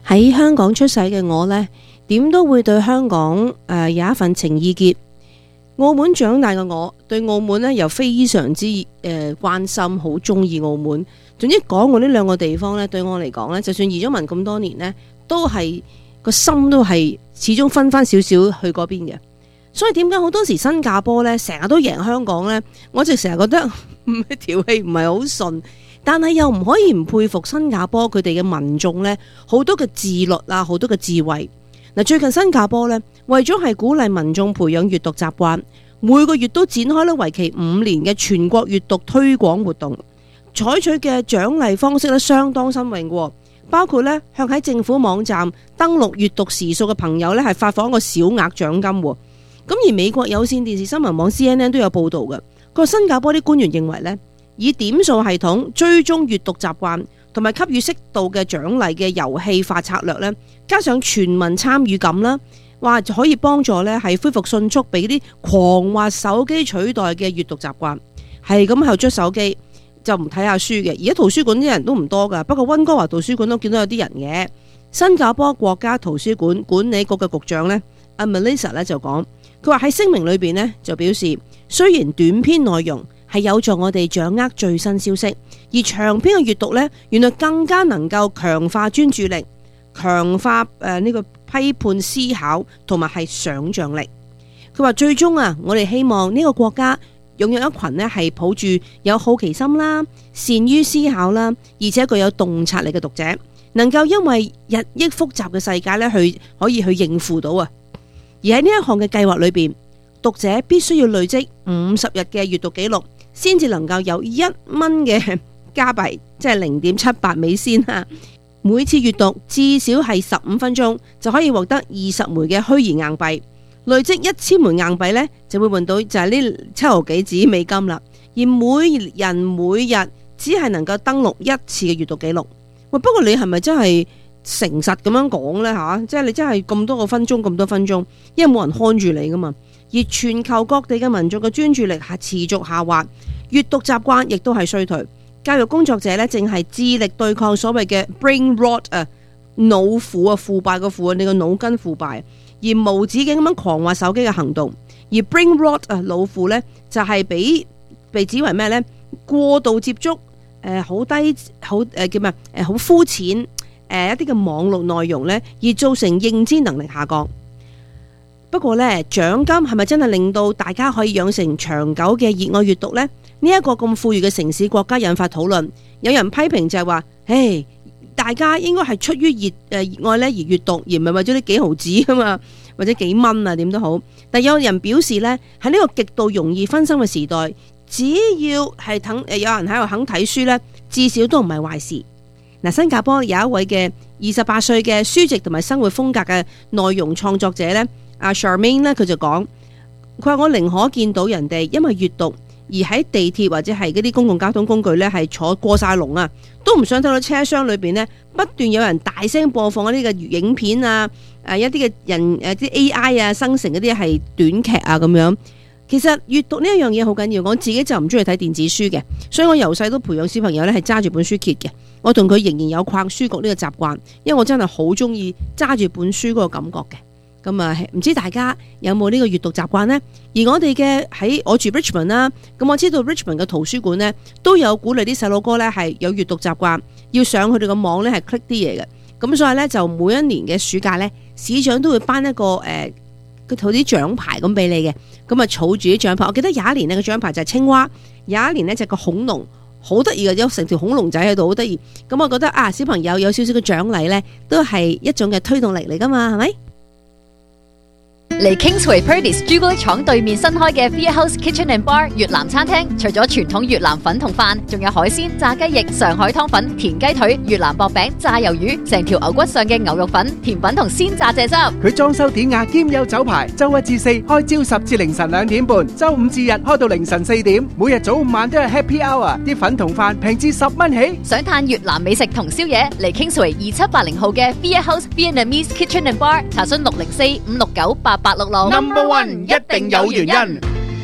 喺香港出世嘅我呢，點都會對香港有一份情意結。澳門長大嘅我，對澳門呢又非常之關心，好中意澳門。總之講我呢兩個地方呢，對我嚟講呢，就算移咗民咁多年呢，都係個心都係始終分翻少少去嗰邊嘅。所以點解好多時新加坡呢成日都贏香港呢？我就成日覺得條氣唔係好順。但係又唔可以唔佩服新加坡佢哋嘅民眾呢，好多嘅自律啊，好多嘅智慧。嗱，最近新加坡呢，為咗係鼓勵民眾培養閱讀習慣，每個月都展開咧為期5年嘅全國閱讀推廣活動，採取嘅獎勵方式咧相當新穎嘅，包括呢向喺政府網站登錄閱讀時數嘅朋友呢係發放一個小額獎金。咁而美國有線電視新聞網 CNN 都有報導嘅，佢話新加坡啲官員認為呢，以點數系統追蹤閱讀習慣同埋給予適度嘅獎勵嘅遊戲化策略呢，加上全民參與感啦，話就可以幫助呢係恢復迅速俾啲狂滑手機取代嘅閱讀習慣，係咁後捽手機就唔睇下書嘅。而家圖書館啲人都唔多噶，不過溫哥華圖書館都見到有啲人嘅。新加坡國家圖書館管理局嘅局長呢，阿 Melissa 呢就講，佢話喺聲明裏邊呢就表示，雖然短篇內容係有助我哋掌握最新消息，而長篇嘅閱讀呢，原來更加能夠強化專注力，強化呢個批判思考同埋係想像力。佢話最終啊，我哋希望呢個國家擁有一群呢係抱住有好奇心啦、善於思考啦，而且具有洞察力嘅讀者，能夠因為日益複雜嘅世界呢可以去應付到啊。而喺呢一項嘅計劃裏邊，讀者必須要累積50日嘅閱讀記錄，先至能夠有1蚊嘅加幣，即係0.78美仙啊！每次閱讀至少係15分鐘，就可以獲得20枚嘅虛擬硬幣。累積1000枚硬幣呢，就會換到就係呢7毫幾紙美金啦。而每人每日只係能夠登錄1次嘅閱讀記錄。喂，不過你係咪真係誠實咁樣講呢？吓？即係你真係咁多個分鐘，咁多分鐘，因為冇人看住你噶嘛。而全球各地嘅民眾嘅專注力係持續下滑，閱讀習慣亦都係衰退。教育工作者呢，正係致力對抗所謂嘅 brain rot 腦腐啊，腐敗個腐啊，你個腦筋腐敗，而無止境咁樣狂滑手機嘅行動。而 brain rot 腦腐呢，就係被指為咩呢？過度接觸好低好叫咩好膚淺一啲嘅網絡內容呢，而造成認知能力下降。不過呢，獎金係咪真係令到大家可以養成長久嘅熱愛閱讀呢？呢一個咁富裕嘅城市國家引發討論，有人批評就係話，大家應該係出於熱愛咧而閱讀，而唔係為咗啲幾毫子啊嘛，或者幾蚊啊點都好。但有人表示呢，喺呢個極度容易分心嘅時代，只要係有人喺度肯睇書呢，至少都唔係壞事。嗱，新加坡有一位嘅28歲嘅書籍同埋生活風格嘅內容創作者呢，阿 Charmaine 呢，佢就講，佢話我寧可見到人哋因為閱讀而喺地鐵或者係嗰啲公共交通工具呢係坐過晒龍啊，都唔想睇到車廂裏邊呢不斷有人大聲播放一啲嘅影片啊，一啲嘅人啲 AI 啊生成嗰啲係短劇啊咁樣。其實閱讀呢一樣嘢好緊要，我自己就唔中意睇電子書嘅，所以我由細都培養小朋友呢係揸住本書揭嘅。我同佢仍然有逛書局呢個習慣，因為我真係好中意揸住本書嗰個感覺嘅。咁啊，唔知大家有冇呢個閱讀習慣呢？而我哋嘅我住 Richmond 啦，咁我知道 Richmond 嘅圖書館呢都有鼓勵啲細路哥呢係有閱讀習慣，要上佢哋個網呢係 click 啲嘢嘅。咁所以呢，就每一年嘅暑假呢，市長都會頒一個佢套啲獎牌咁俾你嘅。咁啊，儲住啲獎牌。我記得有一年呢個獎牌就係青蛙，有一年呢就係個恐龍，好得意嘅，有成條恐龍仔喺度，好得意。咁我覺得小朋友有少少嘅獎勵呢，都係一種嘅推動力嚟噶嘛，係咪？ 嚟 Kingsway Purdey's 朱古力廠對面新開嘅 Via House Kitchen and Bar 越南餐廳，除咗傳統越南粉同飯，仲有海鮮、炸雞翼、上海湯粉、田雞腿、越南薄餅、炸魷魚，成條牛骨上嘅牛肉粉、甜品同鮮榨蔗汁。 佢裝修典雅兼有酒牌，周1至4開朝10至凌晨2點半，周5至日開到凌晨4點，每日早午晚都係 Happy Hour， 啲粉同飯平至10蚊起。 想嘆越南美食同宵夜，嚟 Kingsway 2780號嘅 Via House Vietnamese Kitchen and Bar， 查詢604-569-8866。 Number 1一定有原因。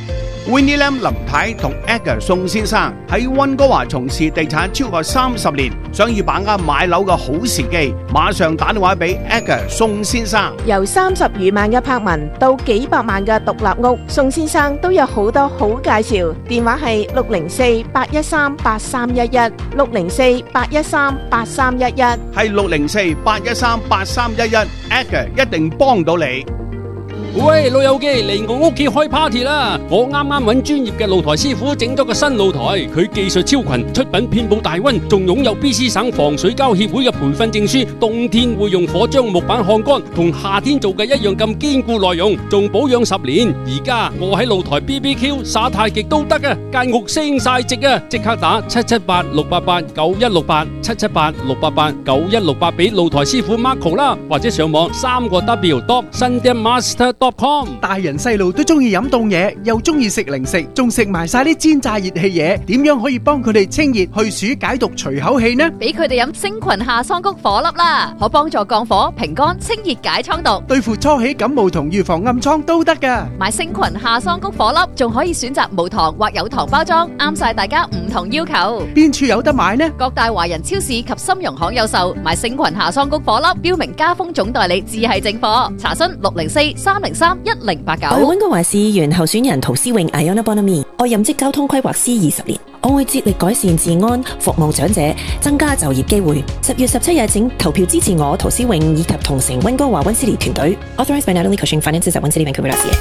Winnie Lam 林太同 Edgar 宋先生喺溫哥華從事地產超過30年，想要把握買樓嘅好時機，馬上打電話俾 Edgar 宋先生。 由30餘萬嘅柏文到幾百萬嘅獨立屋，宋先生都有好多好介紹。電話係604-813-8311 604-813-8311， 係604-813-8311 ，Edgar 一定幫到你。 喂，老友記嚟我屋企開 party 啦！我啱啱揾專業嘅露台師傅整咗個新露台，佢技術超群，出品遍佈大溫，仲擁有 BC 省防水膠協會嘅培訓證書。冬天會用火將木板烘乾，同夏天做嘅一樣咁堅固耐用，仲保養10年。而家我喺露台 BBQ 耍太極都得啊！間屋升晒值啊！即刻打778-688-9168 778-688-9168俾露台師傅 Marco 啦，或者上網3W.sundanmaster.com。 大人細路都中意飲凍嘢，又中意食零食，仲食埋晒啲煎炸熱氣嘢，點樣可以幫佢哋清熱去暑解毒除口氣呢？ 俾佢哋飲星群夏桑菊火粒啦，可幫助降火、平肝、清熱解瘡毒， 對付初起感冒同預防暗瘡都得噶。 買星群夏桑菊火粒，仲可以選擇無糖或有糖包裝，啱晒大家唔同要求。 邊處有得買呢？ 各大華人超市及深融行有售。買星群夏桑菊火粒，標明家風總代理，只係正貨。查詢604-303-1089。 我係溫哥華市議員候選人陶思穎 Iona Bonamy， 我任職交通規劃師20年，我會致力改善治安，服務長者，增加就業機會。10月17日請投票支持我陶思穎以及同城溫哥華溫斯利團隊。Authorized by Natalie Cushing Finances at Winston Vancouver.ca。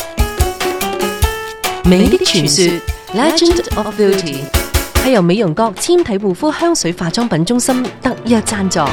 美的傳說 Legend of Beauty 係由美容閣纖體護膚香水化妝品中心特約贊助。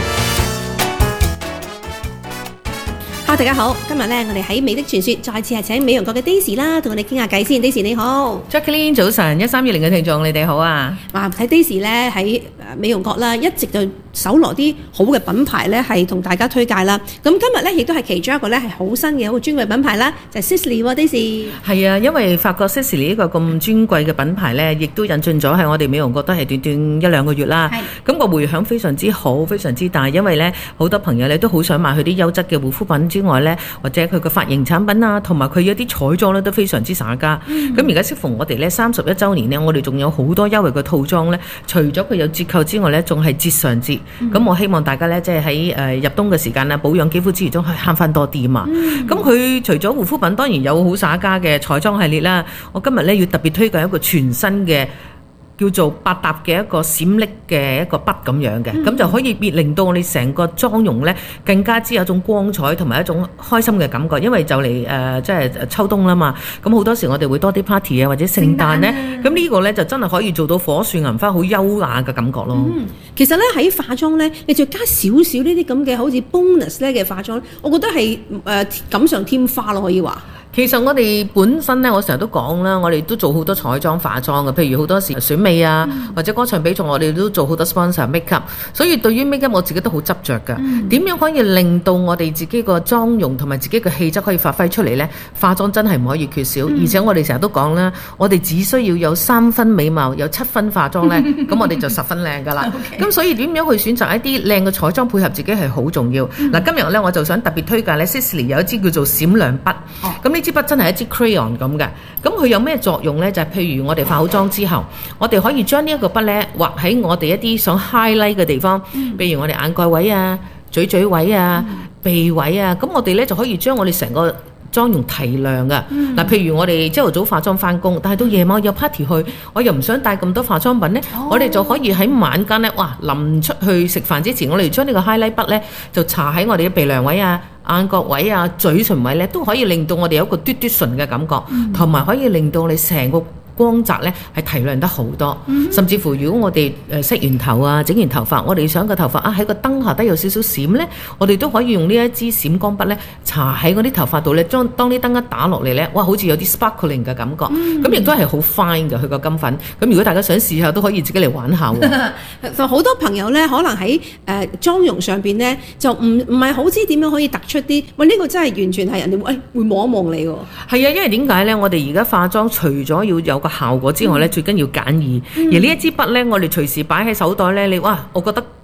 大家好，今日咧我哋喺美的傳說再次係請美容閣嘅 Daisy 啦，同我哋傾下偈先。Daisy 你好 ，Jacqueline 早晨，1320嘅聽眾你哋好啊！ 哇，睇 Daisy 咧喺美容閣啦，一直就搜羅啲好嘅品牌咧，係同大家推介啦。咁今日咧亦都係其中一個咧係好新嘅好專櫃品牌啦，就係 Sisley 喎 Daisy。 係啊，因為發覺 Sisley 呢個咁尊貴嘅品牌咧，亦都引進咗喺我哋美容閣都係短短1-2個月啦。咁個迴響非常之好，非常之大，因為咧好多朋友咧都好想買佢啲優質嘅護膚品之外咧，或者佢嘅髮型產品啊，同埋佢一啲彩妝咧都非常之灑家。咁而家適逢我哋咧31週年咧，我哋仲有好多優惠嘅套裝咧，除咗佢有折扣之外咧，仲係折上折。咁我希望大家咧即係喺入冬嘅時間咧，保養肌膚之餘都可以慳翻多啲嘛。咁佢除咗護膚品，當然有好灑家嘅彩妝系列啦。我今日咧要特別推介一個全新嘅，叫做百搭嘅一個閃力嘅一個筆咁樣嘅，咁就可以令到我哋成個妝容咧更加之有一種光彩同埋一種開心嘅感覺。因為就嚟即係秋冬啦嘛，咁好多時我哋會多啲 party 啊或者聖誕咧，咁呢個咧就真係可以做到火樹銀花好優雅嘅感覺咯。 其實咧喺化妝咧，你就加少少呢啲咁嘅好似 bonus 咧嘅化妝，我覺得係錦上添花咯，可以話。 其實我哋本身咧，我成日都講啦，我哋都做好多彩妝化妝嘅，譬如好多時選美啊，或者歌唱比賽，我哋都做好多 sponsor make up。所以對於 make up 我自己都好執着㗎。點樣可以令到我哋自己個妝容同埋自己嘅氣質可以發揮出嚟呢？化妝真係唔可以缺少，而且我哋成日都講啦，我哋只需要有3分美貌，有7分化妝呢，咁我哋就10分靚㗎啦。咁所以點樣去選擇一啲靚嘅彩妝配合自己係好重要。嗱，今日呢，我就想特別推介呢 Sisley 有一支叫做閃亮筆。咁呢支筆真係一支 crayon 咁嘅，咁佢有咩作用呢？就係譬如我哋化好妝之後，我哋可以將呢一個筆呢畫喺我哋一啲想 highlight 嘅地方，譬如我哋眼蓋位啊、嘴位啊、鼻位啊，咁我哋呢就可以將我哋成個妝容提亮噶。嗱，譬如我哋朝頭早化妝翻工，但係到夜晚有 party 去，我又唔想帶咁多化妝品呢，我哋就可以喺晚間呢，哇，臨出去食飯之前，我哋將呢個 highlight 筆呢就搽喺我哋嘅鼻梁位啊、眼角位啊、嘴唇位咧，都可以令到我哋有一個嘟嘟唇嘅感覺，同埋可以令到你成個光澤咧係提亮得好多。甚至乎如果我哋洗完頭啊、整完頭髮，我哋想個頭髮啊喺個燈下底有少少閃咧，我哋都可以用呢一支閃光筆咧搽喺嗰啲頭髮度咧，當啲燈一打落嚟咧，哇，好似有啲 sparkling 嘅感覺。咁亦都係好 fine 嘅佢個金粉。咁如果大家想試下，都可以自己嚟玩下喎。 就好多朋友咧，可能喺妝容上邊咧，就唔係好知點樣可以突出啲。喂，呢個真係完全係人哋會望一望你喎。 係啊，因為點解咧？我哋而家化妝除咗要有個效果之外咧，最緊要簡易。而呢一支筆咧，我哋隨時擺喺手袋咧，你哇，我覺得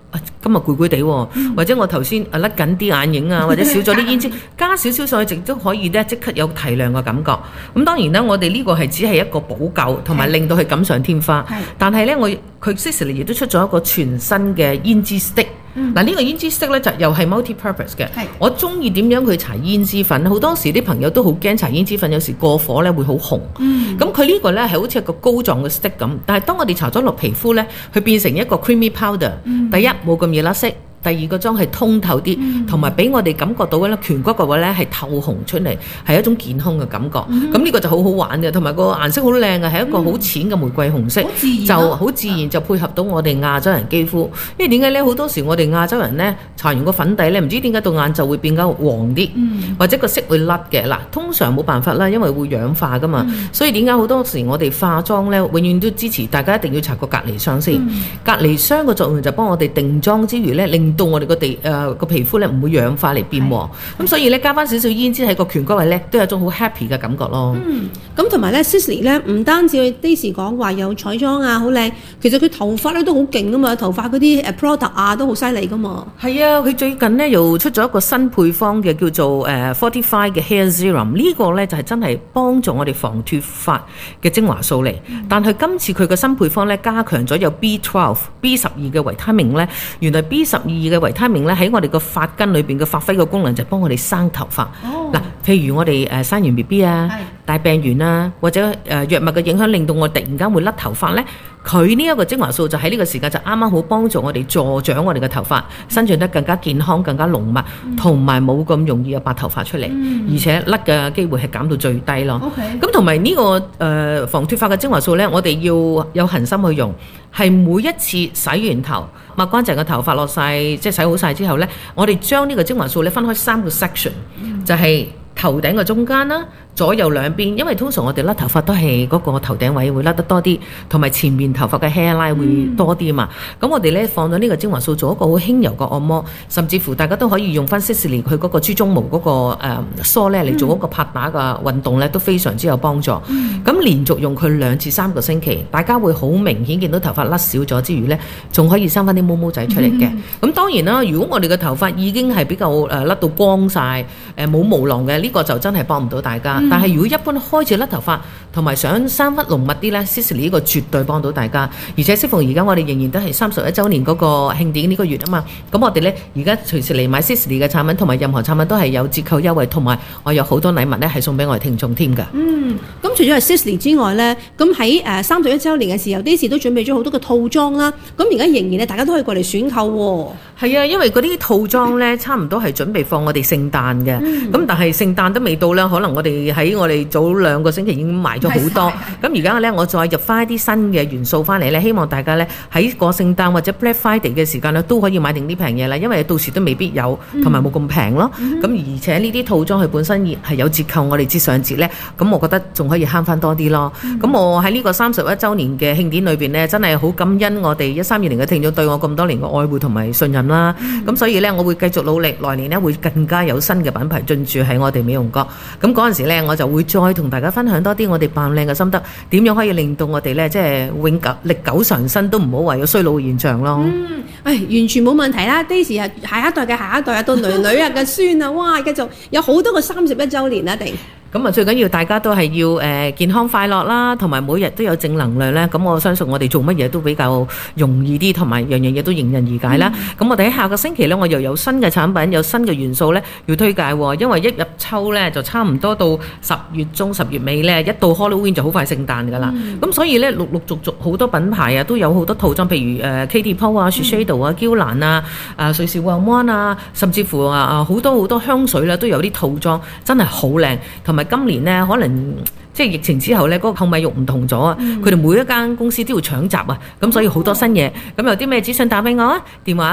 今日攰攰地喎，或者我頭先甩緊啲眼影啊，或者少咗啲胭脂，加少少上去亦都可以咧，即刻有提亮嘅感覺。咁當然啦，我哋呢個係只係一個補救，同埋令到佢錦上添花。但係咧，佢 Sisley 亦都出咗一個全新嘅胭脂 stick。嗱，呢個胭脂 stick 咧就又係 multi-purpose 嘅。我中意點樣去搽胭脂粉？好多時啲朋友都好驚搽胭脂粉，有時過火咧會好紅。咁佢呢個咧係好似一個膏狀嘅 stick 咁，但係當我哋搽咗落皮膚咧，佢變成一個 creamy powder。第一冇咁易甩色。第二個妝係通透啲，同埋俾我哋感覺到咧顴骨嘅話咧係透紅出嚟，係一種健康嘅感覺。咁呢個就好好玩嘅，同埋個顏色好靚嘅，係一個好淺嘅玫瑰紅色，就好自然就配合到我哋亞洲人肌膚。因為點解咧？好多時我哋亞洲人咧搽完個粉底咧，唔知點解到眼就會變咗黃啲，或者個色會甩嘅。嗱，通常冇辦法啦，因為會氧化噶嘛。所以點解好多時我哋化妝咧，永遠都支持大家一定要搽個隔離霜先。隔離霜嘅作用就幫我哋定妝之餘咧，令到我哋個皮膚咧唔會氧化嚟變黃，咁所以咧加翻少少胭脂喺個顴骨位咧，都有一種好 happy 嘅感覺咯。 咁同埋咧 Sisley 咧唔單止佢 Daisy 講話有彩妝啊好靚，其實佢頭髮咧都好勁噶嘛，頭髮嗰啲product 啊都好犀利噶嘛。係啊， 佢最近咧又出咗一個新配方嘅叫做Fortify 嘅 Hair Serum， 呢個咧就係真係幫助我哋防脫髮嘅精華素嚟。但係今次佢嘅新配方咧加強咗有 B12、B12嘅維他命咧，原來 B12嘅維他命咧喺我哋個髮根裏邊嘅發揮嘅功能就係幫我哋生頭髮。嗱，譬如我哋生完 BB 啊、大病完啊，或者藥物嘅影響令到我突然間會甩頭髮咧，佢呢一個精華素就喺呢個時間就啱啱好幫助我哋助長我哋嘅頭髮生長得更加健康、更加濃密，同埋冇咁容易有白頭髮出嚟，而且甩嘅機會係減到最低咯。咁同埋呢個防脫髮嘅精華素咧，我哋要有恆心去用，係每一次洗完頭抹乾淨個頭髮落晒，即係洗好晒之後咧，我哋將呢個精華素咧分開3個 section，就係頭頂嘅中間啦，左右兩邊，因為通常我哋甩頭髮都係嗰個頭頂位會甩得多啲，同埋前面頭髮嘅 hairline 會多啲嘛。咁我哋咧放咗呢個精華素做一個好輕柔嘅按摩，甚至乎大家都可以用翻 Sisley 佢嗰個豬鬃毛嗰個梳咧嚟做一個拍打嘅運動咧，都非常之有幫助。咁連續用佢2至3個星期，大家會好明顯見到頭髮甩少咗之餘咧，仲可以生翻啲毛毛仔出嚟嘅。咁當然啦，如果我哋嘅頭髮已經係比較甩到光晒，冇毛囊嘅，呢個就真係幫唔到大家。但係如果一般開始甩頭髮同埋想生髮濃密啲咧 ，Sisley 呢個絕對幫到大家。而且適逢而家我哋仍然都係31週年嗰個慶典呢個月啊嘛，咁我哋咧而家隨時嚟買 Sisley 嘅產品，同埋任何產品都係有折扣優惠，同埋我有好多禮物咧係送俾我哋聽眾添㗎。 咁除咗係 Sisley 之外咧，咁喺31週年嘅時候 ，Daisy 都準備咗好多嘅套裝啦。咁而家仍然咧，大家都可以過嚟選購喎。 係啊，因為嗰啲套裝咧，差唔多係準備放我哋聖誕嘅。咁但係聖誕都未到啦，可能我哋喺我哋早2個星期已經賣咗好多。咁而家咧，我再入翻一啲新嘅元素翻嚟咧，希望大家咧喺過聖誕或者 Black Friday 嘅時間咧，都可以買定啲平嘢啦。因為到時都未必有，同埋冇咁平咯。咁而且呢啲套裝佢本身係有折扣，我哋節上節咧，咁我覺得仲可以慳翻多啲咯。咁我喺呢個31週年嘅慶典裏邊咧，真係好感恩我哋1320嘅聽眾對我咁多年嘅愛護同埋信任啦。咁所以咧，我會繼續努力，來年咧會更加有新嘅品牌進駐喺我哋美容閣。咁嗰陣時咧，我就會再同大家分享多啲我哋扮靚嘅心得，點樣可以令到我哋咧即係永久歷久常新，都唔好話有衰老嘅現象咯。 完全冇問題啦 ，Daisy 啊，下一代嘅下一代啊，到女女啊嘅孫啊，哇，繼續有好多個31週年啦，一定。 咁啊，最緊要大家都係要健康快樂啦，同埋每日都有正能量咧。咁我相信我哋做乜嘢都比較容易啲，同埋樣樣嘢都迎刃而解啦。咁我哋喺下個星期咧，我又有新嘅產品，有新嘅元素咧要推介喎。因為一入秋咧就差唔多到10月中、10月尾咧，一到 Halloween 就好快聖誕㗎啦。咁所以咧陸續好多品牌啊都有好多套裝，譬如Katy Pou 啊、Shiseido 啊、嬌蘭啊、瑞士旺灣啊，甚至乎好多香水啦都有啲套裝，真係好靚。同埋今年呢，可能即係疫情之後呢，嗰個購買欲唔同咗啊！佢哋每一間公司都要搶閘啊，咁所以好多新嘢。咁有啲咩資訊打俾我啊？電話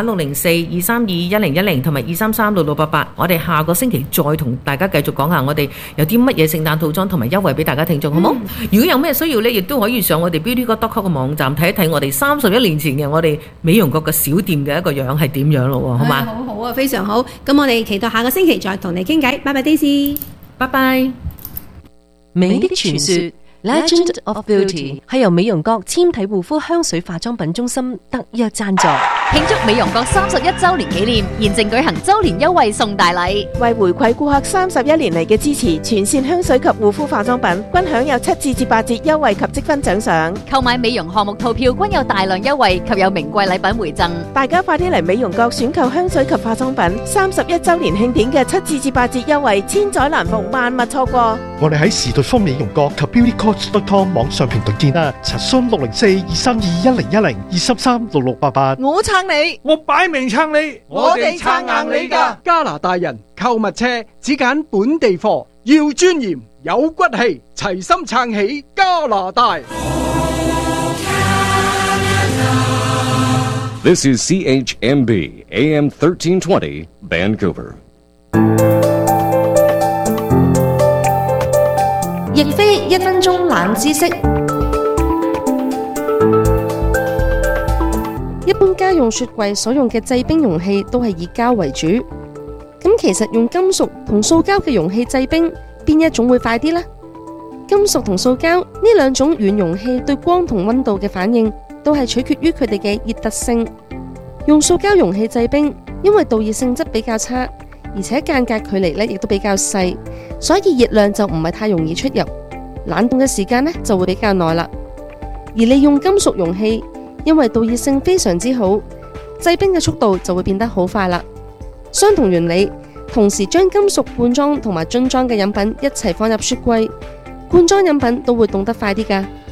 604-232-1010同埋233-6688。我哋下個星期再同大家繼續講下我哋有啲乜嘢聖誕套裝同埋優惠俾大家聽眾，好冇？如果有咩需要呢，亦都可以上我哋 beautygod.com 嘅網站睇一睇我哋31年前嘅我哋美容閣嘅小店嘅一個樣係點樣咯，好嘛？ 好好啊，非常好。咁我哋期待下個星期再同你傾偈。拜拜 ，Daisy。 拜拜。 美的傳說 Legend of Beauty 係由美容閣纖體護膚香水化妝品中心特約贊助， 慶祝美容閣31周年紀念，現正舉行周年優惠送大禮。 為回饋顧客31年嚟嘅支持，全線香水及護膚化妝品均享有7至8折優惠及積分獎賞。 購買美容項目套票均有大量優惠及有名貴禮品回贈。 大家快啲嚟美容閣選購香水及化妝品，31周年慶典嘅7至8折優惠，千載難逢，萬勿錯過。 我哋喺時代豐美容閣及 beautycoach.com 網上平台見啦，查詢604-232-1022-233-6688。 我撐你， 我擺明撐你， 我哋撐硬你㗎。 加拿大人購物車只揀本地貨，要尊嚴有骨氣，齊心撐起加拿大。 This is CHMB AM 1320 Vancouver。 亦非1分鐘冷知識。一般家用雪櫃所用嘅製冰容器都係以膠為主，咁其實用金屬同塑膠嘅容器製冰，邊一種會快啲呢？金屬同塑膠呢兩種軟容器對光同溫度嘅反應都係取決於佢哋嘅熱特性。用塑膠容器製冰，因為導熱性質比較差，而且間隔距離亦都比較細，所以熱量就唔係太容易出入，冷凍嘅時間就會比較耐啦。而利用金屬容器，因為導熱性非常之好，製冰嘅速度就會變得好快啦。相同原理，同時將金屬罐裝同埋樽裝嘅飲品一齊放入雪櫃，罐裝飲品都會凍得快啲㗎。